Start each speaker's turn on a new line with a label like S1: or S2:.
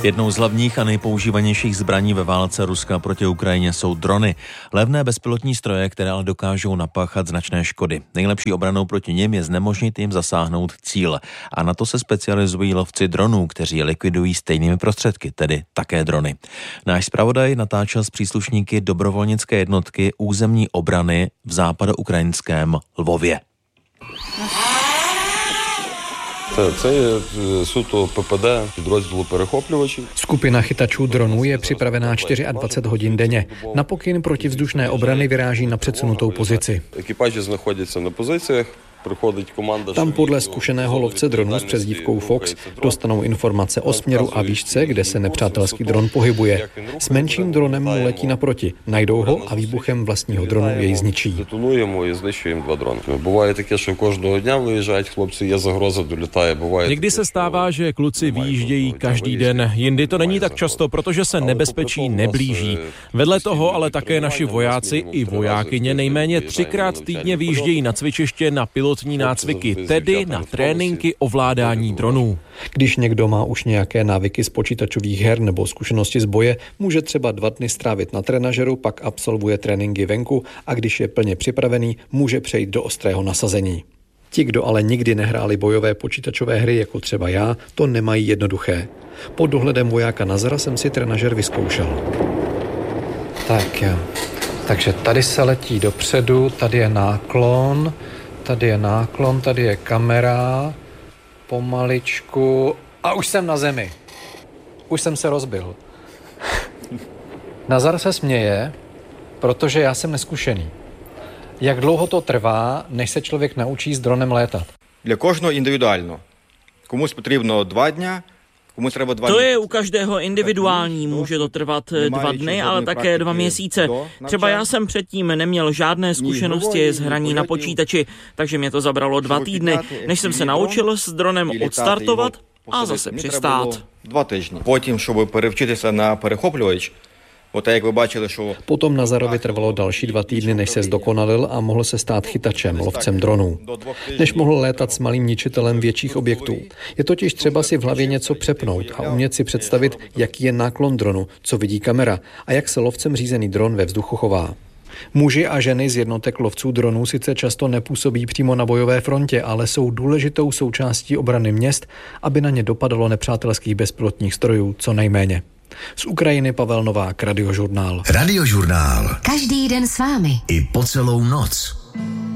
S1: Jednou z hlavních a nejpoužívanějších zbraní ve válce Ruska proti Ukrajině jsou drony. Levné bezpilotní stroje, které ale dokážou napáchat značné škody. Nejlepší obranou proti nim je znemožnit jim zasáhnout cíl. A na to se specializují lovci dronů, kteří je likvidují stejnými prostředky, tedy také drony. Náš zpravodaj natáčel s příslušníky dobrovolnické jednotky územní obrany v západoukrajinském Lvově.
S2: Це суто ППД, підрозділу перехоплювачів.
S3: Skupina chytačů dronů je připravená 24 hodin denně. Na pokyn protivzdušné obrany vyráží na předsunutou pozici.
S2: Екіпажі знаходяться на позиціях.
S3: Tam podle zkušeného lovce dronů s přezdívkou Fox dostanou informace o směru a výšce, kde se nepřátelský dron pohybuje. S menším dronem mu letí naproti, najdou ho a výbuchem vlastního dronu jej zničí.
S2: Detonujeme і знищуємо два дрони. Буває таке, що кожного дня виїжджають хлопці, є загроза, долітає, буває.
S4: Někdy se stává, že kluci vyjíždějí každý den, jindy to není tak často, protože se nebezpečí neblíží. Vedle toho ale také naši vojáci i vojákyně nejméně 3krát týdně vyjíždějí na cvičiště na pilotní nácviky, tedy na tréninky ovládání dronů.
S3: Když někdo má už nějaké návyky z počítačových her nebo zkušenosti z boje, může třeba 2 dny strávit na trenažeru, pak absolvuje tréninky venku a když je plně připravený, může přejít do ostrého nasazení. Ti, kdo ale nikdy nehráli bojové počítačové hry, jako třeba já, to nemají jednoduché. Pod dohledem vojáka Nazara jsem si trenažer vyzkoušel. Takže tady se letí dopředu, tady je náklon, tady je kamera, pomaličku a už jsem na zemi. Už jsem se rozbil. Nazar se směje, protože já jsem neskušený. Jak dlouho to trvá, než se člověk naučí s dronem létat?
S5: Для кожного індивідуально. Комусь потрібно 2 дня, комусь треба 2
S6: To je u každého individuální, může to trvat 2 dny, ale také 2 měsíce. Třeba já jsem předtím neměl žádné zkušenosti s hraní na počítači, takže mě to zabralo 2 týdny, než jsem se naučil s dronem odstartovat a zase přistát.
S5: 2 тижні. Потім, щоб перевчитися на перехоплювач,
S3: Potom Nazarovi trvalo další 2 týdny, než se zdokonalil a mohl se stát chytačem, lovcem dronů. Než mohl létat s malým ničitelem větších objektů. Je totiž třeba si v hlavě něco přepnout a umět si představit, jaký je náklon dronu, co vidí kamera a jak se lovcem řízený dron ve vzduchu chová. Muži a ženy z jednotek lovců dronů sice často nepůsobí přímo na bojové frontě, ale jsou důležitou součástí obrany měst, aby na ně dopadalo nepřátelských bezpilotních strojů co nejméně. Z Ukrajiny Pavel Novák, Radiožurnál.
S7: Radiožurnál. Každý den s vámi. I po celou noc.